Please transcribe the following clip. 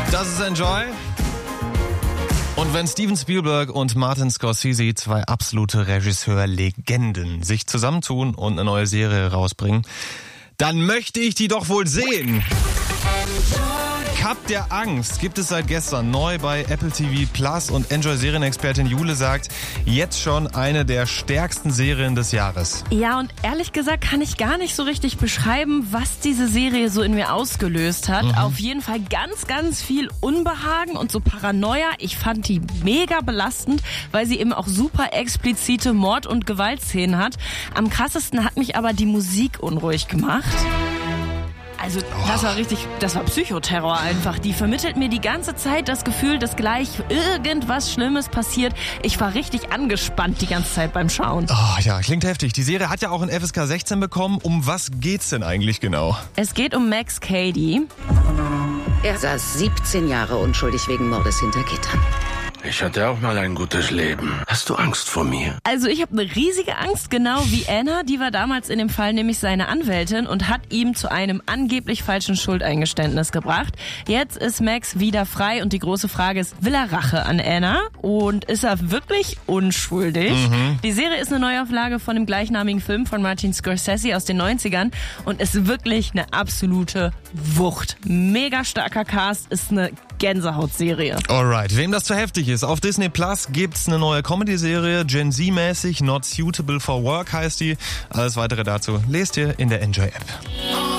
Das ist Enjoy. Und wenn Steven Spielberg und Martin Scorsese, zwei absolute Regisseurlegenden, sich zusammentun und eine neue Serie rausbringen, dann möchte ich die doch wohl sehen. Cup der Angst gibt es seit gestern neu bei Apple TV Plus und Enjoy-Serienexpertin Jule sagt, jetzt schon eine der stärksten Serien des Jahres. Ja, und ehrlich gesagt kann ich gar nicht so richtig beschreiben, was diese Serie so in mir ausgelöst hat. Auf jeden Fall ganz, ganz viel Unbehagen und so Paranoia. Ich fand die mega belastend, weil sie eben auch super explizite Mord- und Gewaltszenen hat. Am krassesten hat mich aber die Musik unruhig gemacht. Also das war Psychoterror einfach. Die vermittelt mir die ganze Zeit das Gefühl, dass gleich irgendwas Schlimmes passiert. Ich war richtig angespannt die ganze Zeit beim Schauen. Oh ja, klingt heftig. Die Serie hat ja auch ein FSK 16 bekommen. Um was geht's denn eigentlich genau? Es geht um Max Cady. Er saß 17 Jahre unschuldig wegen Mordes hinter Gittern. Ich hatte auch mal ein gutes Leben. Hast du Angst vor mir? Also ich habe eine riesige Angst, genau wie Anna. Die war damals in dem Fall nämlich seine Anwältin und hat ihm zu einem angeblich falschen Schuldeingeständnis gebracht. Jetzt ist Max wieder frei und die große Frage ist, will er Rache an Anna? Und ist er wirklich unschuldig? Die Serie ist eine Neuauflage von dem gleichnamigen Film von Martin Scorsese aus den 90ern und ist wirklich eine absolute Wucht. Mega starker Cast, ist eine Gänsehautserie. Alright, wem das zu heftig ist, auf Disney Plus gibt's eine neue Comedy-Serie, Gen Z-mäßig, Not Suitable for Work heißt die. Alles weitere dazu lest ihr in der Enjoy-App.